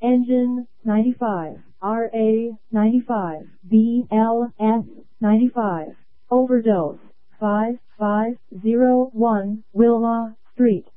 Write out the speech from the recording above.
Engine 95, RA 95, BLS 95. Overdose 5501 Willow Street.